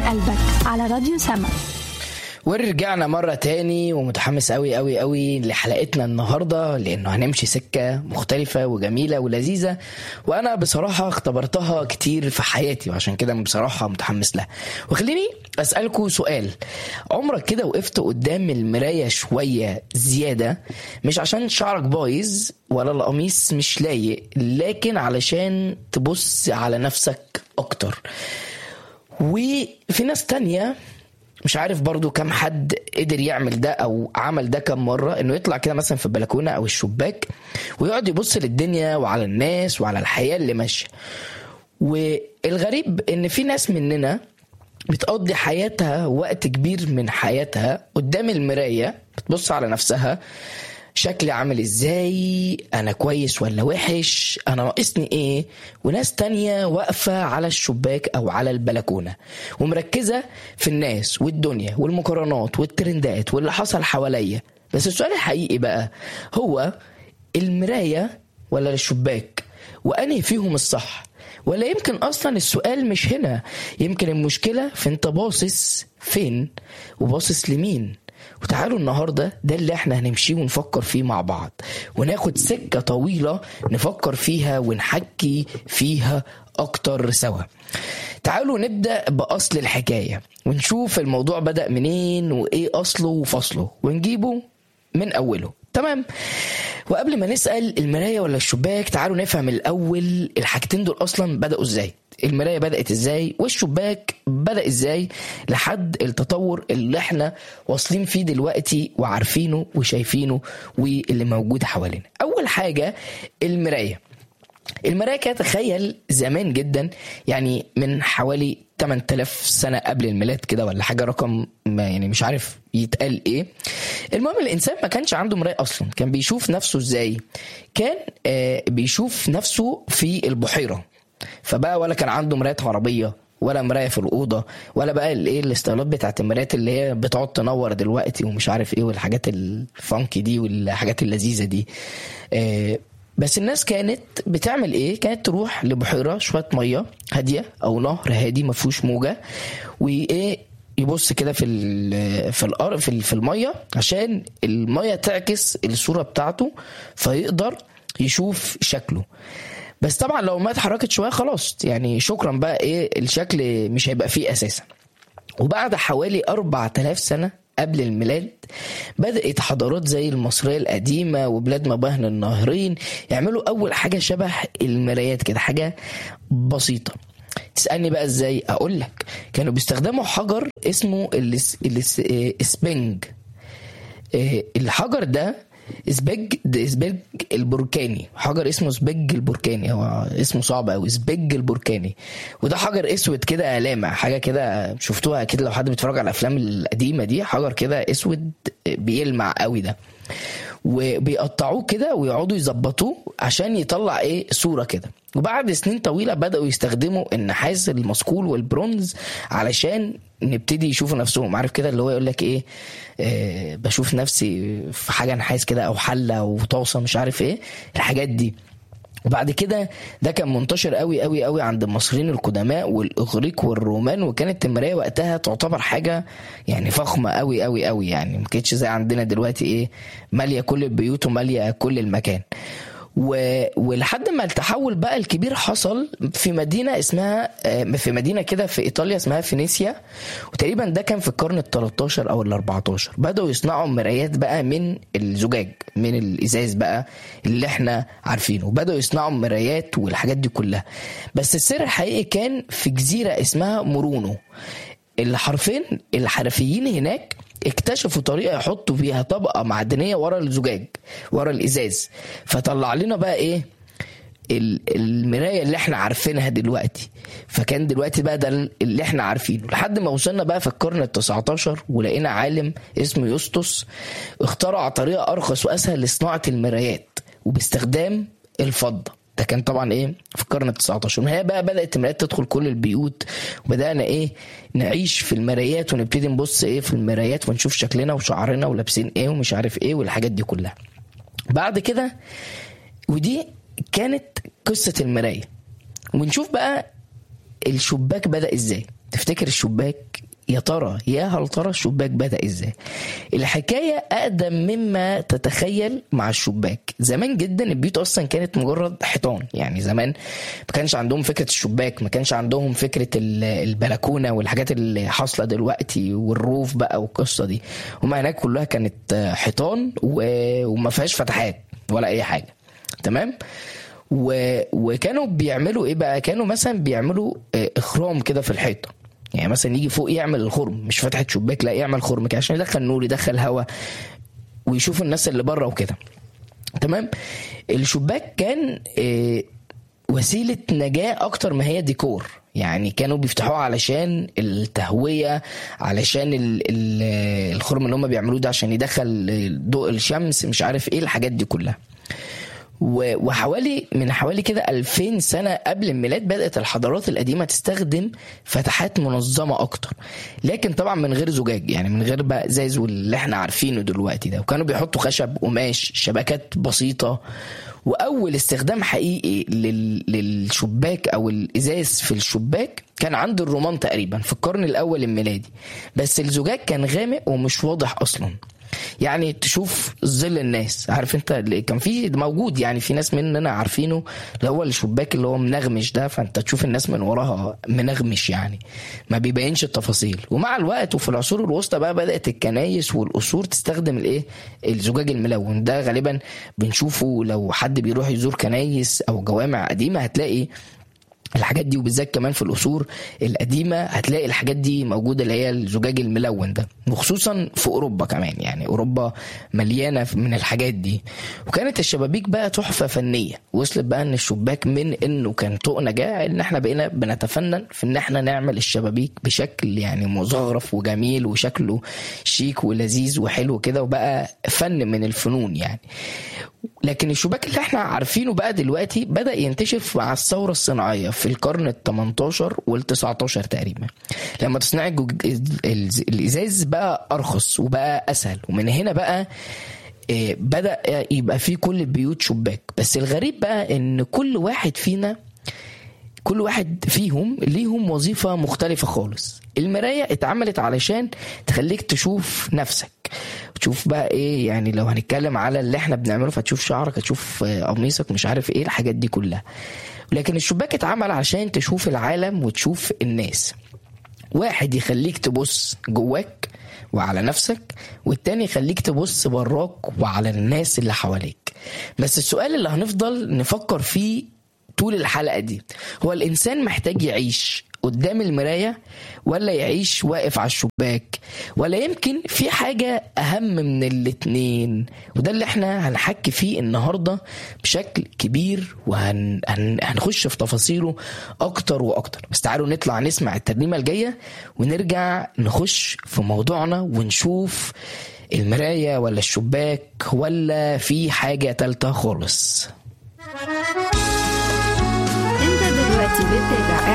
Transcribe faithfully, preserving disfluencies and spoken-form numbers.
قلبك على راديو سما. ورجعنا مرة تاني ومتحمس قوي قوي قوي لحلقتنا النهاردة، لأنه هنمشي سكة مختلفة وجميلة ولذيذة، وأنا بصراحة اختبرتها كتير في حياتي، وعشان كده بصراحة متحمس لها. وخليني أسألكوا سؤال: عمرك كده وقفت قدام المراية شوية زيادة، مش عشان شعرك بايظ ولا القميص مش لايق، لكن علشان تبص على نفسك أكتر؟ وفي ناس تانية مش عارف برضو كم حد قدر يعمل ده او عمل ده كم مرة، انه يطلع كده مثلا في البلكونة او الشباك ويقعد يبص للدنيا وعلى الناس وعلى الحياة اللي ماشية. والغريب ان في ناس مننا بتقضي حياتها وقت كبير من حياتها قدام المراية، بتبص على نفسها: شكلي عامل ازاي، انا كويس ولا وحش، انا ناقصني ايه. وناس تانية واقفة على الشباك او على البلكونة ومركزة في الناس والدنيا والمقارنات والترندات واللي حصل حواليا. بس السؤال الحقيقي بقى هو: المراية ولا الشباك؟ وأنهي فيهم الصح؟ ولا يمكن اصلا السؤال مش هنا، يمكن المشكلة في انت باصص فين وباصص لمين؟ وتعالوا النهاردة ده اللي احنا هنمشي ونفكر فيه مع بعض، وناخد سكة طويلة نفكر فيها ونحكي فيها اكتر سوا. تعالوا نبدأ بأصل الحكاية ونشوف الموضوع بدأ منين وايه اصله وفصله ونجيبه من اوله. تمام؟ وقبل ما نسأل المراية ولا الشباك، تعالوا نفهم الأول الحاجتين دول أصلا بدأوا إزاي. المراية بدأت إزاي والشباك بدأ إزاي لحد التطور اللي احنا واصلين فيه دلوقتي وعارفينه وشايفينه واللي موجود حوالينا. أول حاجة المراية. المراية كانت تخيل زمان جدا، يعني من حوالي ثمانية آلاف سنة قبل الميلاد كده ولا حاجة، رقم ما يعني مش عارف يتقال ايه. المهم الانسان ما كانش عنده مراية اصلا. كان بيشوف نفسه ازاي؟ كان آه بيشوف نفسه في البحيرة. فبقى ولا كان عنده مراية عربية ولا مراية في الأوضة ولا بقى الايه الاستغلال بتاعت المرايات اللي هي بتقعد تنور دلوقتي ومش عارف ايه والحاجات الفانكي دي والحاجات اللذيذة دي. آه بس الناس كانت بتعمل ايه؟ كانت تروح لبحيرة شوية مية هادية او نهر هادي ما فيهوش موجة، وايه يبص كده في ال في الارض في في الميه عشان الميه تعكس الصوره بتاعته فيقدر يشوف شكله. بس طبعا لو ما اتحركت شويه خلاص يعني شكرا بقى، ايه الشكل مش هيبقى فيه اساسا. وبعد حوالي أربعة آلاف سنه قبل الميلاد بدأت حضارات زي المصرية القديمة وبلاد ما بين النهرين يعملوا أول حاجة شبه المرايات كده، حاجة بسيطة. تسألني بقى ازاي؟ اقول لك: كانوا بيستخدموا حجر اسمه الاسبنج. الحجر ده اسبج ده اسبج البركاني، حجر اسمه اسبج البركاني، هو اسمه صعب قوي، اسبج البركاني. وده حجر اسود كده لامع، حاجه كده شفتوها اكيد لو حد بيتفرج على الافلام القديمه دي، حجر كده اسود بيلمع قوي ده. وبيقطعوه كده ويقعدوا يظبطوه عشان يطلع ايه صورة كده. وبعد سنين طويلة بدأوا يستخدموا النحاس المصقول والبرونز علشان نبتدي يشوفوا نفسهم. عارف كده اللي هو يقول لك ايه، آه بشوف نفسي في حاجة نحاس كده او حلة او طاسة مش عارف ايه الحاجات دي. وبعد كده ده كان منتشر قوي قوي قوي عند المصريين القدماء والاغريق والرومان، وكانت المرايه وقتها تعتبر حاجه يعني فخمه قوي قوي قوي، يعني ما كانتش زي عندنا دلوقتي ايه ماليه كل البيوت وماليه كل المكان. و... ولحد ما التحول بقى الكبير حصل في مدينة اسمها في مدينة كده في إيطاليا اسمها فينيسيا، وتقريبا ده كان في القرن التلتاشر أو الأربعتاشر. بدأوا يصنعوا مرايات بقى من الزجاج من الإزاز بقى اللي احنا عارفينه، وبدأوا يصنعوا مرايات والحاجات دي كلها. بس السر الحقيقي كان في جزيرة اسمها مورونو. الحرفين الحرفيين هناك اكتشفوا طريقة يحطوا فيها طبقة معدنية ورا الزجاج ورا الإزاز، فطلع لنا بقى ايه المراية اللي احنا عارفينها دلوقتي. فكان دلوقتي بقى ده اللي احنا عارفينه لحد ما وصلنا بقى في القرن التسعتاشر، ولقينا عالم اسمه يوستوس اخترع طريقة أرخص وأسهل لصناعة المرايات وباستخدام الفضة. ده كان طبعا ايه في القرن التسعتاشر. وهي بقى بدأت المرايات تدخل كل البيوت، وبدأنا ايه نعيش في المرايات ونبتدي نبص ايه في المرايات ونشوف شكلنا وشعرنا ولابسين ايه ومش عارف ايه والحاجات دي كلها. بعد كده ودي كانت قصة المراية. ونشوف بقى الشباك بدأ ازاي. تفتكر الشباك يا ترى يا هل ترى الشباك بدأ ازاي؟ الحكاية أقدم مما تتخيل مع الشباك. زمان جدا البيوت أصلا كانت مجرد حيطان، يعني زمان ما كانش عندهم فكرة الشباك، ما كانش عندهم فكرة البلكونة والحاجات اللي حاصلة دلوقتي والروف بقى والقصة دي. هما هناك كلها كانت حيطان وما فيهاش فتحات ولا أي حاجة. تمام. و... وكانوا بيعملوا ايه بقى؟ كانوا مثلا بيعملوا اخرام كده في الحيطه، يعني مثلا يجي فوق يعمل الخرم، مش فتحه شباك، لا يعمل خرم كده عشان يدخل نور يدخل هواء ويشوف الناس اللي بره وكده. تمام. الشباك كان اه وسيله نجاه اكتر ما هي ديكور، يعني كانوا بيفتحوه علشان التهويه، علشان ال... ال... الخرم اللي هم بيعملوه ده عشان يدخل ضوء الشمس، مش عارف ايه الحاجات دي كلها. وحوالي من حوالي كده ألفين سنة قبل الميلاد بدأت الحضارات القديمة تستخدم فتحات منظمة أكتر، لكن طبعا من غير زجاج، يعني من غير بقى زي اللي احنا عارفينه دلوقتي ده. وكانوا بيحطوا خشب، قماش، شبكات بسيطة. وأول استخدام حقيقي لل... للشباك أو الإزاز في الشباك كان عند الرومان تقريبا في القرن الأول الميلادي، بس الزجاج كان غامق ومش واضح أصلا، يعني تشوف ظل الناس. عارف انت كان في موجود، يعني في ناس مننا عارفينه اللي هو الشباك اللي هو منغمش ده، فانت تشوف الناس من وراها منغمش، يعني ما بيبينش التفاصيل. ومع الوقت وفي العصور الوسطى بقى بدأت الكنايس والقصور تستخدم الايه الزجاج الملون ده. غالبا بنشوفه لو حد بيروح يزور كنايس او جوامع قديمة هتلاقي الحاجات دي، وبالذات كمان في القصور القديمة هتلاقي الحاجات دي موجودة، اللي هي الزجاج الملون ده، وخصوصا في أوروبا كمان، يعني أوروبا مليانة من الحاجات دي. وكانت الشبابيك بقى تحفة فنية، وصلت بقى ان الشباك من انه كان طوق نجاة ان احنا بقينا بنتفنن في ان احنا نعمل الشبابيك بشكل يعني مزخرف وجميل وشكله شيك ولذيذ وحلو كده، وبقى فن من الفنون يعني. لكن الشباك اللي احنا عارفينه بقى دلوقتي بدأ ينتشر مع الثورة الصناعية في القرن التمنتاشر والتسعتاشر تقريبا، لما تصنيع الإزاز بقى أرخص وبقى أسهل. ومن هنا بقى بدأ يبقى فيه كل البيوت شباك. بس الغريب بقى ان كل واحد فينا كل واحد فيهم ليهم وظيفة مختلفة خالص. المراية اتعملت علشان تخليك تشوف نفسك، تشوف بقى ايه، يعني لو هنتكلم على اللي احنا بنعمله فتشوف شعرك، تشوف قميصك، مش عارف ايه الحاجات دي كلها. لكن الشباك اتعمل عشان تشوف العالم وتشوف الناس. واحد يخليك تبص جواك وعلى نفسك، والتاني يخليك تبص براك وعلى الناس اللي حواليك. بس السؤال اللي هنفضل نفكر فيه طول الحلقة دي هو الإنسان محتاج يعيش قدام المراية ولا يعيش واقف على الشباك، ولا يمكن في حاجة أهم من الاتنين؟ وده اللي احنا هنحكي فيه النهاردة بشكل كبير، وهنخش وهن... في تفاصيله أكتر وأكتر. بس تعالوا نطلع نسمع الترنيمة الجاية ونرجع نخش في موضوعنا ونشوف المراية ولا الشباك ولا في حاجة تالتة خالص. انت دلوقتي بتتابع